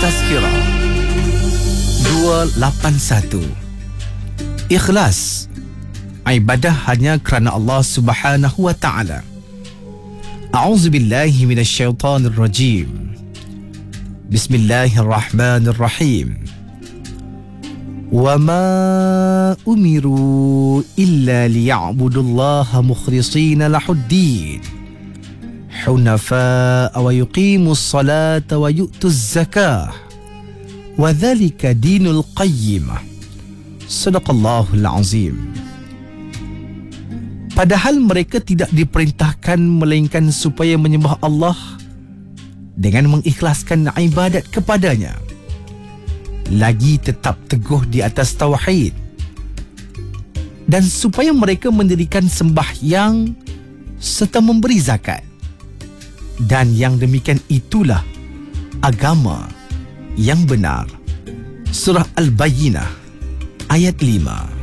Tazkirah 281. Ikhlas, ibadah hanya kerana Allah Subhanahu wa taala. A'udzubillahi minasyaitonir rajim. Bismillahirrahmanirrahim. Wa ma umiru illa liya'budullaha mukhlishina lahuddin hunafa'a wa yuqimus salata wa yu'tuz zakah wa dhalika dinul qayyimah. Sadaqallahul azim. Padahal mereka tidak diperintahkan melainkan supaya menyembah Allah dengan mengikhlaskan ibadat kepadanya, lagi tetap teguh di atas tauhid, dan supaya mereka mendirikan sembahyang serta memberi zakat. Dan yang demikian itulah agama yang benar. Surah Al-Bayyinah ayat 5.